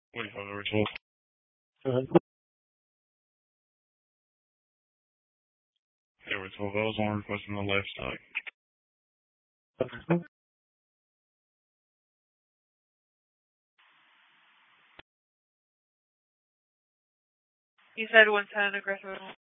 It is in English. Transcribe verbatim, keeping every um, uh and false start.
forty-five over twelve. Uh-huh. Over twelve. I was on requesting the livestock. Okay. You said one ten aggressive.